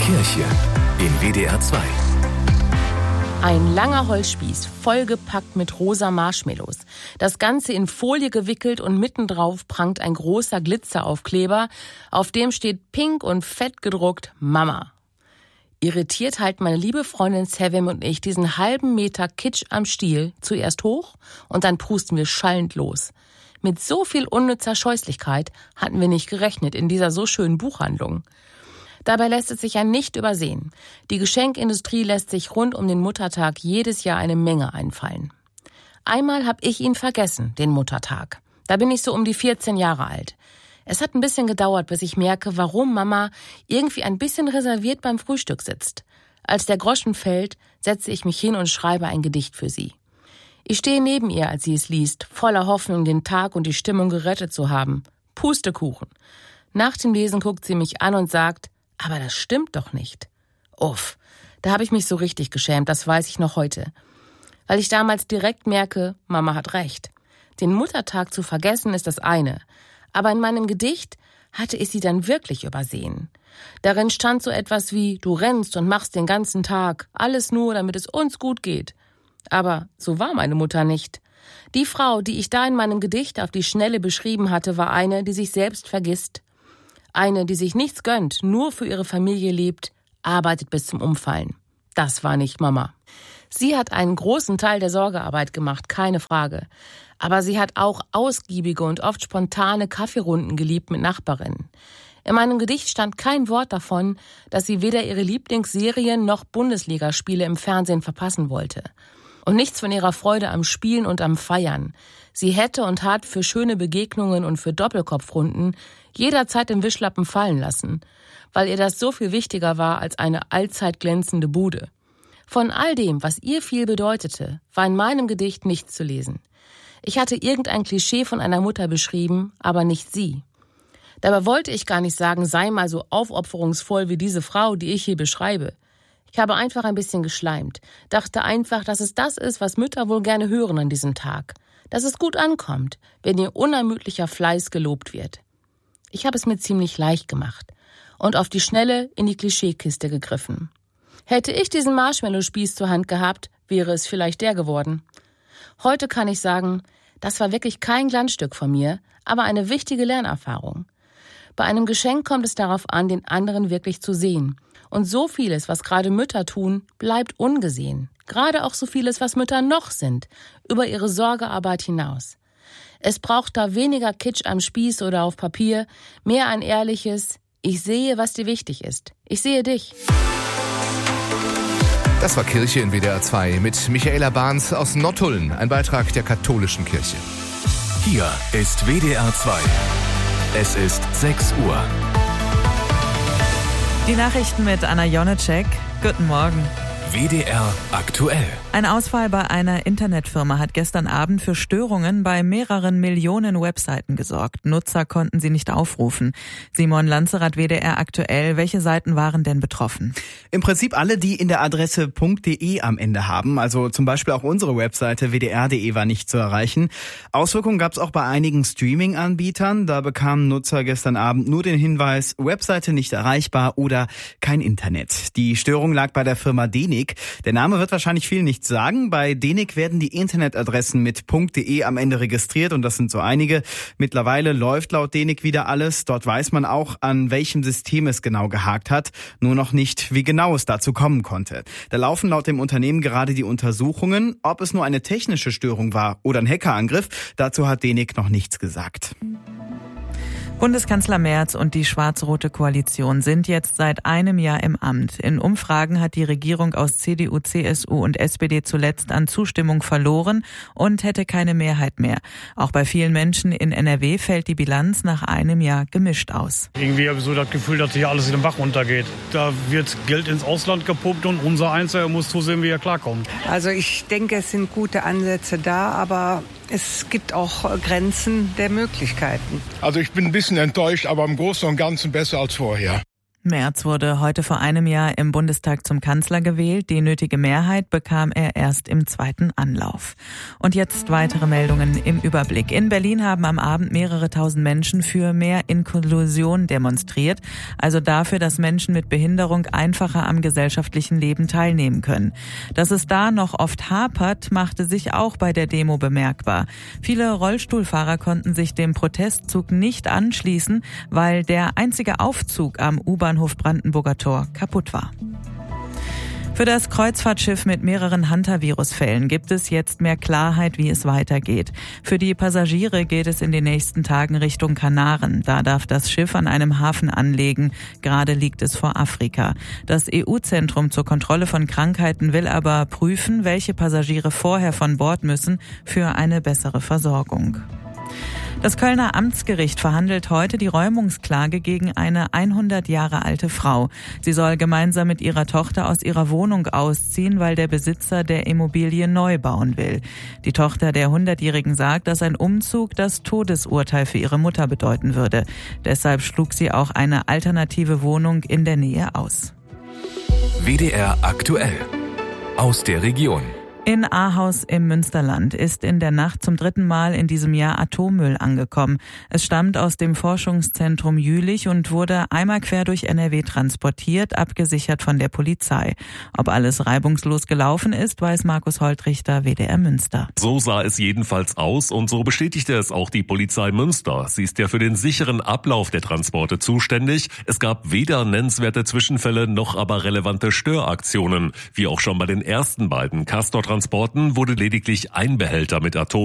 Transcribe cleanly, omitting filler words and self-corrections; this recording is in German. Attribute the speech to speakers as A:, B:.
A: Kirche in WDR 2.
B: Ein langer Holzspieß, vollgepackt mit rosa Marshmallows. Das Ganze in Folie gewickelt und mittendrauf prangt ein großer Glitzeraufkleber, auf dem steht pink und fett gedruckt Mama. Irritiert halten meine liebe Freundin Sevim und ich diesen halben Meter Kitsch am Stiel zuerst hoch und dann prusten wir schallend los. Mit so viel unnützer Scheußlichkeit hatten wir nicht gerechnet in dieser so schönen Buchhandlung. Dabei lässt es sich ja nicht übersehen. Die Geschenkindustrie lässt sich rund um den Muttertag jedes Jahr eine Menge einfallen. Einmal habe ich ihn vergessen, den Muttertag. Da bin ich so um die 14 Jahre alt. Es hat ein bisschen gedauert, bis ich merke, warum Mama irgendwie ein bisschen reserviert beim Frühstück sitzt. Als der Groschen fällt, setze ich mich hin und schreibe ein Gedicht für sie. Ich stehe neben ihr, als sie es liest, voller Hoffnung, den Tag und die Stimmung gerettet zu haben. Pustekuchen. Nach dem Lesen guckt sie mich an und sagt: Aber das stimmt doch nicht. Uff, da habe ich mich so richtig geschämt, das weiß ich noch heute. Weil ich damals direkt merke, Mama hat recht. Den Muttertag zu vergessen ist das eine. Aber in meinem Gedicht hatte ich sie dann wirklich übersehen. Darin stand so etwas wie: Du rennst und machst den ganzen Tag, alles nur, damit es uns gut geht. Aber so war meine Mutter nicht. Die Frau, die ich da in meinem Gedicht auf die Schnelle beschrieben hatte, war eine, die sich selbst vergisst. Eine, die sich nichts gönnt, nur für ihre Familie lebt, arbeitet bis zum Umfallen. Das war nicht Mama. Sie hat einen großen Teil der Sorgearbeit gemacht, keine Frage. Aber sie hat auch ausgiebige und oft spontane Kaffeerunden geliebt mit Nachbarinnen. In meinem Gedicht stand kein Wort davon, dass sie weder ihre Lieblingsserien noch Bundesligaspiele im Fernsehen verpassen wollte. Und nichts von ihrer Freude am Spielen und am Feiern. Sie hätte und hat für schöne Begegnungen und für Doppelkopfrunden jederzeit den Wischlappen fallen lassen, weil ihr das so viel wichtiger war als eine allzeit glänzende Bude. Von all dem, was ihr viel bedeutete, war in meinem Gedicht nichts zu lesen. Ich hatte irgendein Klischee von einer Mutter beschrieben, aber nicht sie. Dabei wollte ich gar nicht sagen, sei mal so aufopferungsvoll wie diese Frau, die ich hier beschreibe. Ich habe einfach ein bisschen geschleimt, dachte einfach, dass es das ist, was Mütter wohl gerne hören an diesem Tag. Dass es gut ankommt, wenn ihr unermüdlicher Fleiß gelobt wird. Ich habe es mir ziemlich leicht gemacht und auf die Schnelle in die Klischeekiste gegriffen. Hätte ich diesen Marshmallow-Spieß zur Hand gehabt, wäre es vielleicht der geworden. Heute kann ich sagen, das war wirklich kein Glanzstück von mir, aber eine wichtige Lernerfahrung. Bei einem Geschenk kommt es darauf an, den anderen wirklich zu sehen. Und so vieles, was gerade Mütter tun, bleibt ungesehen. Gerade auch so vieles, was Mütter noch sind, über ihre Sorgearbeit hinaus. Es braucht da weniger Kitsch am Spieß oder auf Papier, mehr ein ehrliches: Ich sehe, was dir wichtig ist. Ich sehe dich.
A: Das war Kirche in WDR 2 mit Michaela Barnes aus Nottuln, ein Beitrag der katholischen Kirche. Hier ist WDR 2. Es ist 6 Uhr.
C: Die Nachrichten mit Anna Jonecek. Guten Morgen.
A: WDR aktuell.
C: Ein Ausfall bei einer Internetfirma hat gestern Abend für Störungen bei mehreren Millionen Webseiten gesorgt. Nutzer konnten sie nicht aufrufen. Simon Lanzerath, WDR aktuell. Welche Seiten waren denn betroffen?
D: Im Prinzip alle, die in der Adresse .de am Ende haben. Also zum Beispiel auch unsere Webseite wdr.de war nicht zu erreichen. Auswirkungen gab es auch bei einigen Streaming-Anbietern. Da bekamen Nutzer gestern Abend nur den Hinweis: Webseite nicht erreichbar oder kein Internet. Die Störung lag bei der Firma Denik. Der Name wird wahrscheinlich vielen nichts sagen. Bei Denik werden die Internetadressen mit .de am Ende registriert und das sind so einige. Mittlerweile läuft laut Denik wieder alles. Dort weiß man auch, an welchem System es genau gehakt hat. Nur noch nicht, wie genau es dazu kommen konnte. Da laufen laut dem Unternehmen gerade die Untersuchungen. Ob es nur eine technische Störung war oder ein Hackerangriff, dazu hat Denik noch nichts gesagt.
C: Bundeskanzler Merz und die schwarz-rote Koalition sind jetzt seit einem Jahr im Amt. In Umfragen hat die Regierung aus CDU, CSU und SPD zuletzt an Zustimmung verloren und hätte keine Mehrheit mehr. Auch bei vielen Menschen in NRW fällt die Bilanz nach einem Jahr gemischt aus.
E: Irgendwie habe ich so das Gefühl, dass hier alles in den Bach runtergeht. Da wird Geld ins Ausland gepumpt und unser Einzelner muss zusehen, wie er klarkommt.
F: Also ich denke, es sind gute Ansätze da, aber es gibt auch Grenzen der Möglichkeiten.
G: Also ich bin ein bisschen enttäuscht, aber im Großen und Ganzen besser als vorher.
C: Merz wurde heute vor einem Jahr im Bundestag zum Kanzler gewählt. Die nötige Mehrheit bekam er erst im zweiten Anlauf. Und jetzt weitere Meldungen im Überblick. In Berlin haben am Abend mehrere tausend Menschen für mehr Inklusion demonstriert, also dafür, dass Menschen mit Behinderung einfacher am gesellschaftlichen Leben teilnehmen können. Dass es da noch oft hapert, machte sich auch bei der Demo bemerkbar. Viele Rollstuhlfahrer konnten sich dem Protestzug nicht anschließen, weil der einzige Aufzug am U-Bahnhof Brandenburger Tor kaputt war. Für das Kreuzfahrtschiff mit mehreren Hantavirus-Fällen gibt es jetzt mehr Klarheit, wie es weitergeht. Für die Passagiere geht es in den nächsten Tagen Richtung Kanaren. Da darf das Schiff an einem Hafen anlegen. Gerade liegt es vor Afrika. Das EU-Zentrum zur Kontrolle von Krankheiten will aber prüfen, welche Passagiere vorher von Bord müssen für eine bessere Versorgung. Das Kölner Amtsgericht verhandelt heute die Räumungsklage gegen eine 100 Jahre alte Frau. Sie soll gemeinsam mit ihrer Tochter aus ihrer Wohnung ausziehen, weil der Besitzer der Immobilie neu bauen will. Die Tochter der 100-Jährigen sagt, dass ein Umzug das Todesurteil für ihre Mutter bedeuten würde. Deshalb schlug sie auch eine alternative Wohnung in der Nähe aus.
A: WDR aktuell. Aus der Region.
C: In Ahaus im Münsterland ist in der Nacht zum 3. Mal in diesem Jahr Atommüll angekommen. Es stammt aus dem Forschungszentrum Jülich und wurde einmal quer durch NRW transportiert, abgesichert von der Polizei. Ob alles reibungslos gelaufen ist, weiß Markus Holtrichter, WDR Münster.
G: So sah es jedenfalls aus und so bestätigte es auch die Polizei Münster. Sie ist ja für den sicheren Ablauf der Transporte zuständig. Es gab weder nennenswerte Zwischenfälle noch aber relevante Störaktionen. Wie auch schon bei den ersten beiden Castor-Transporten wurde lediglich ein Behälter mit